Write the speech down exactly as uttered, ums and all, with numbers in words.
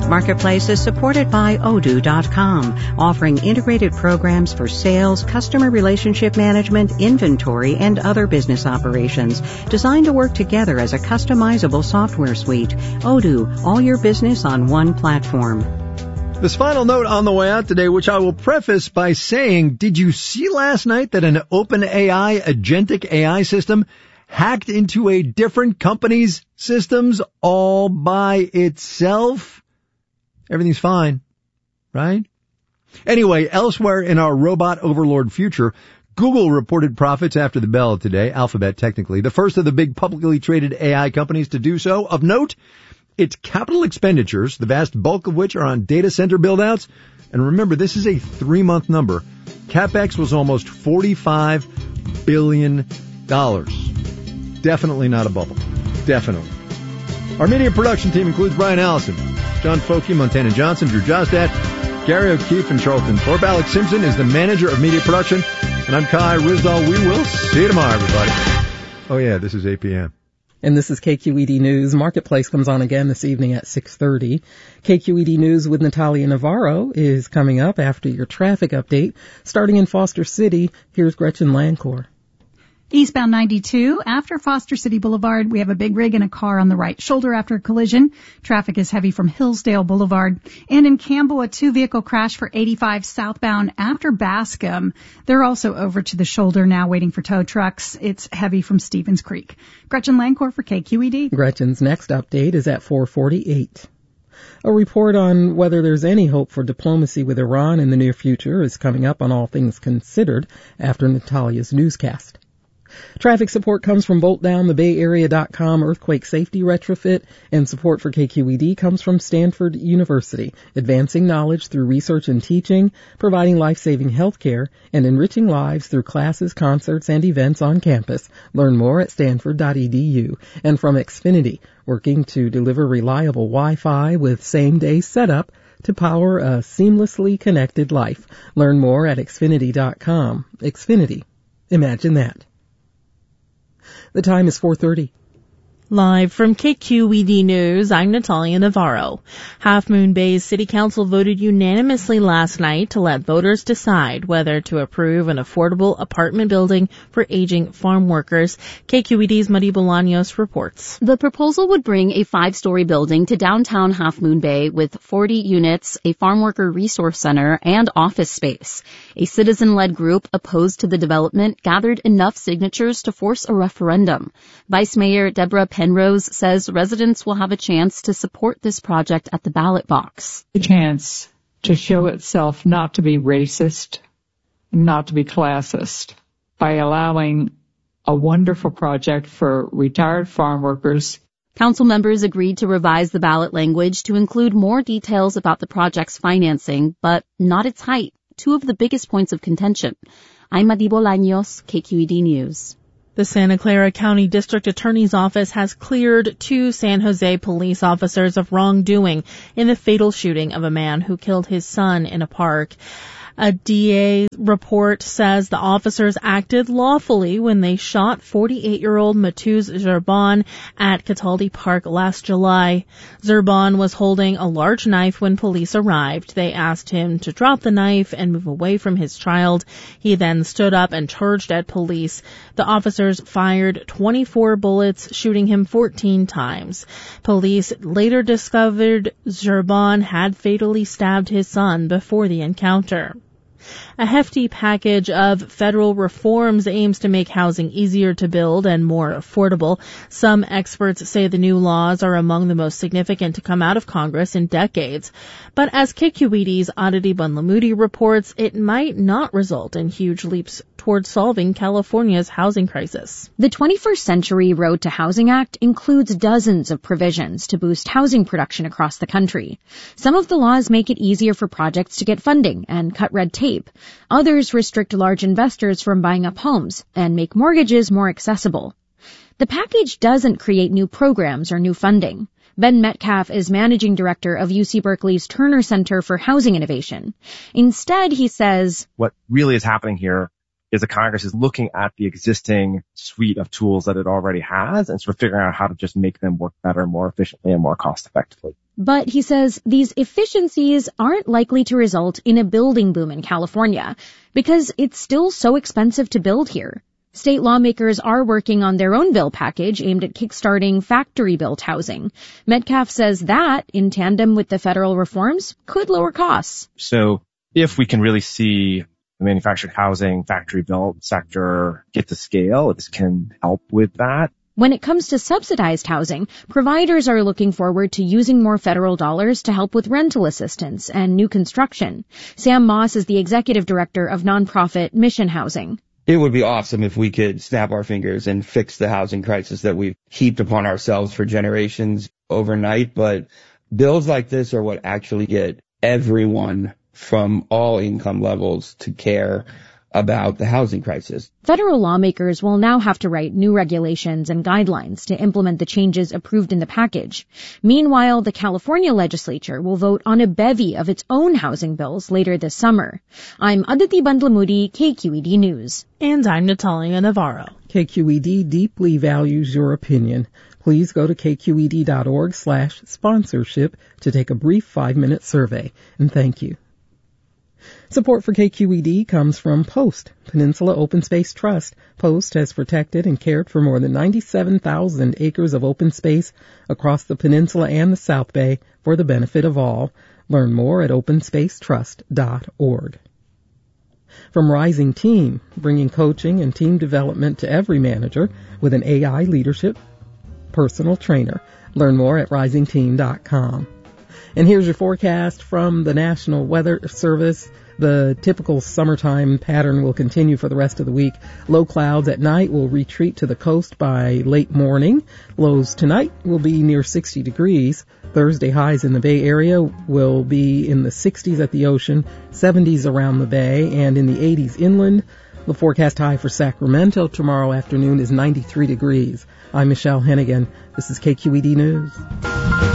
Marketplace is supported by Odoo dot com, offering integrated programs for sales, customer relationship management, inventory, and other business operations, designed to work together as a customizable software suite. Odoo, all your business on one platform. This final note on the way out today, which I will preface by saying, did you see last night that an OpenAI agentic A I system hacked into a different company's systems all by itself? Everything's fine, right? Anyway, elsewhere in our robot overlord future, Google reported profits after the bell today, Alphabet technically, the first of the big publicly traded A I companies to do so. Of note, its capital expenditures, the vast bulk of which are on data center build-outs. And remember, this is a three-month number. CapEx was almost forty-five billion dollars. Definitely not a bubble. Definitely. Our media production team includes Brian Allison, John Folke, Montana Johnson, Drew Jostat, Gary O'Keefe, and Charlton Thorpe. Alex Simpson is the manager of media production. And I'm Kai Rizdal. We will see you tomorrow, everybody. Oh, yeah, this is A P M. And this is K Q E D News. Marketplace comes on again this evening at six thirty. K Q E D News with Natalia Navarro is coming up after your traffic update. Starting in Foster City, here's Gretchen Lancourt. Eastbound ninety-two, after Foster City Boulevard, we have a big rig in a car on the right shoulder after a collision. Traffic is heavy from Hillsdale Boulevard. And in Campbell, a two-vehicle crash for eighty-five southbound after Bascom. They're also over to the shoulder now waiting for tow trucks. It's heavy from Stevens Creek. Gretchen Lancourt for K Q E D. Gretchen's next update is at four forty-eight. A report on whether there's any hope for diplomacy with Iran in the near future is coming up on All Things Considered after Natalia's newscast. Traffic support comes from bolt down the bay area dot com earthquake safety retrofit, and support for K Q E D comes from Stanford University, advancing knowledge through research and teaching, providing life-saving health care, and enriching lives through classes, concerts, and events on campus. Learn more at stanford dot e d u. And from Xfinity, working to deliver reliable Wi-Fi with same-day setup to power a seamlessly connected life. Learn more at xfinity dot com. Xfinity. Imagine that. The time is four thirty. Live from K Q E D News, I'm Natalia Navarro. Half Moon Bay's City Council voted unanimously last night to let voters decide whether to approve an affordable apartment building for aging farm workers. K Q E D's Marie Bolaños reports. The proposal would bring a five-story building to downtown Half Moon Bay with forty units, a farm worker resource center, and office space. A citizen-led group opposed to the development gathered enough signatures to force a referendum. Vice Mayor Deborah Penrose says residents will have a chance to support this project at the ballot box. A chance to show itself not to be racist, not to be classist, by allowing a wonderful project for retired farm workers. Council members agreed to revise the ballot language to include more details about the project's financing, but not its height, two of the biggest points of contention. I'm Marie Bolaños, K Q E D News. The Santa Clara County District Attorney's Office has cleared two San Jose police officers of wrongdoing in the fatal shooting of a man who killed his son in a park. A D A report says the officers acted lawfully when they shot forty-eight-year-old Matuz Zerban at Cataldi Park last July. Zerban was holding a large knife when police arrived. They asked him to drop the knife and move away from his child. He then stood up and charged at police. The officers fired twenty-four bullets, shooting him fourteen times. Police later discovered Zerban had fatally stabbed his son before the encounter. A hefty package of federal reforms aims to make housing easier to build and more affordable. Some experts say the new laws are among the most significant to come out of Congress in decades. But as K Q E D's Aditi Banlamudi reports, it might not result in huge leaps towards solving California's housing crisis. The twenty-first Century Road to Housing Act includes dozens of provisions to boost housing production across the country. Some of the laws make it easier for projects to get funding and cut red tape. Others restrict large investors from buying up homes and make mortgages more accessible. The package doesn't create new programs or new funding. Ben Metcalf is managing director of U C Berkeley's Turner Center for Housing Innovation. Instead, he says, what really is happening here is the Congress is looking at the existing suite of tools that it already has and sort of figuring out how to just make them work better, more efficiently, and more cost effectively. But he says these efficiencies aren't likely to result in a building boom in California because it's still so expensive to build here. State lawmakers are working on their own bill package aimed at kickstarting factory-built housing. Metcalf says that, in tandem with the federal reforms, could lower costs. So if we can really see the manufactured housing, factory-built sector get to scale, this can help with that. When it comes to subsidized housing, providers are looking forward to using more federal dollars to help with rental assistance and new construction. Sam Moss is the executive director of nonprofit Mission Housing. It would be awesome if we could snap our fingers and fix the housing crisis that we've heaped upon ourselves for generations overnight. But bills like this are what actually get everyone from all income levels to care about the housing crisis. Federal lawmakers will now have to write new regulations and guidelines to implement the changes approved in the package. Meanwhile, the California legislature will vote on a bevy of its own housing bills later this summer. I'm Aditi Bandlamudi, K Q E D News. And I'm Natalia Navarro. K Q E D deeply values your opinion. Please go to kqed.org slash sponsorship to take a brief five-minute survey. And thank you. Support for K Q E D comes from Post, Peninsula Open Space Trust. Post has protected and cared for more than ninety-seven thousand acres of open space across the peninsula and the South Bay for the benefit of all. Learn more at open space trust dot org. From Rising Team, bringing coaching and team development to every manager with an A I leadership personal trainer. Learn more at rising team dot com. And here's your forecast from the National Weather Service. The typical summertime pattern will continue for the rest of the week. Low clouds at night will retreat to the coast by late morning. Lows tonight will be near sixty degrees. Thursday highs in the Bay Area will be in the sixties at the ocean, seventies around the Bay, and in the eighties inland. The forecast high for Sacramento tomorrow afternoon is ninety-three degrees. I'm Michelle Hennigan. This is K Q E D News.